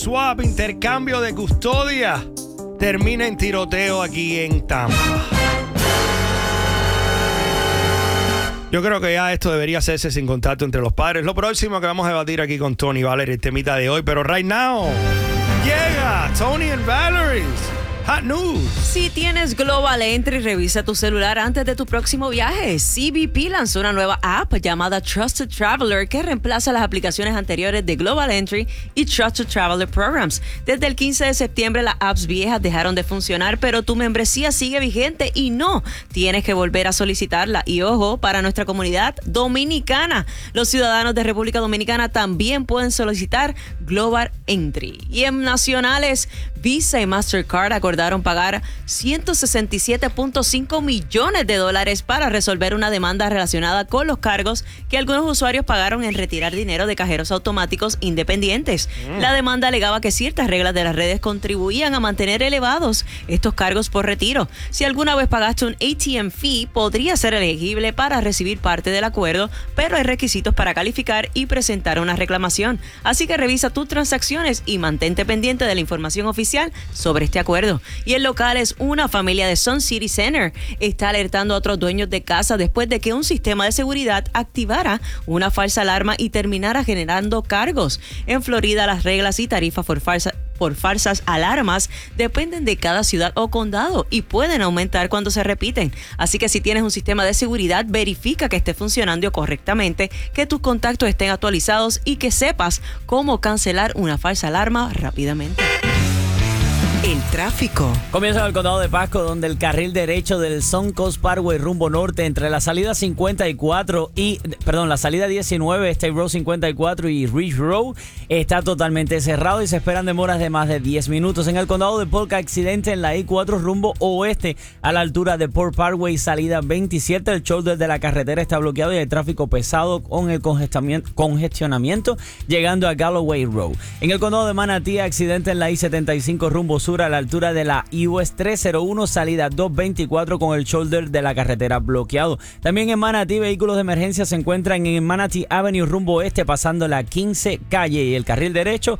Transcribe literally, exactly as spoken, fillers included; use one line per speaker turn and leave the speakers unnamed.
Swap, intercambio de custodia, termina en tiroteo aquí en Tampa. Yo creo que ya esto debería hacerse sin contacto entre los padres. Lo próximo que vamos a debatir aquí con Tony Valerie, el temita de hoy. Pero right now, llega Tony and Valerie's Hot News.
Si tienes Global Entry, revisa tu celular antes de tu próximo viaje. C B P lanzó una nueva app llamada Trusted Traveler que reemplaza las aplicaciones anteriores de Global Entry y Trusted Traveler Programs. Desde el quince de septiembre las apps viejas dejaron de funcionar, pero tu membresía sigue vigente y no tienes que volver a solicitarla. Y ojo, para nuestra comunidad dominicana, los ciudadanos de República Dominicana también pueden solicitar Global Entry. Y en nacionales, Visa y Mastercard acordaron pagar ciento sesenta y siete punto cinco millones de dólares para resolver una demanda relacionada con los cargos que algunos usuarios pagaron en retirar dinero de cajeros automáticos independientes. Mm. La demanda alegaba que ciertas reglas de las redes contribuían a mantener elevados estos cargos por retiro. Si alguna vez pagaste un A T M fee, podría ser elegible para recibir parte del acuerdo, pero hay requisitos para calificar y presentar una reclamación. Así que revisa tus transacciones y mantente pendiente de la información oficial sobre este acuerdo. Y en locales, una familia de Sun City Center está alertando a otros dueños de casa después de que un sistema de seguridad activara una falsa alarma y terminara generando cargos. En Florida, las reglas y tarifas por falsa por falsas alarmas dependen de cada ciudad o condado y pueden aumentar cuando se repiten. Así que si tienes un sistema de seguridad, verifica que esté funcionando correctamente, que tus contactos estén actualizados y que sepas cómo cancelar una falsa alarma rápidamente.
El tráfico.
Comienza en el condado de Pasco, donde el carril derecho del Suncoast Parkway rumbo norte entre la salida cincuenta y cuatro y, perdón, la salida diecinueve, State Road cincuenta y cuatro y Ridge Road está totalmente cerrado y se esperan demoras de más de diez minutos. En el condado de Polk, accidente en la I cuatro rumbo oeste a la altura de Port Parkway, salida veintisiete. El shoulder de la carretera está bloqueado y hay tráfico pesado con el congestionamiento llegando a Galloway Road. En el condado de Manatí, accidente en la I setenta y cinco rumbo sur a la altura de la U S trescientos uno, salida doscientos veinticuatro con el shoulder de la carretera bloqueado. También en Manatí, vehículos de emergencia se encuentran en Manatee Avenue rumbo oeste pasando la quince calle y el carril derecho